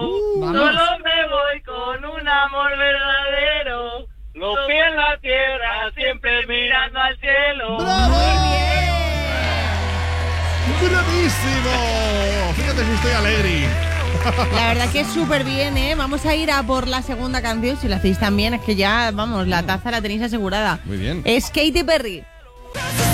Solo me voy con un amor verdadero. Los pies en la tierra, siempre mirando al cielo. ¡Bravo! Muy bien. ¡Bravísimo! Fíjate si estoy alegre. La verdad que es súper bien, ¿eh? Vamos a ir a por la segunda canción. Si lo hacéis también, es que ya, vamos, la taza la tenéis asegurada. Muy bien. Es Katy Perry.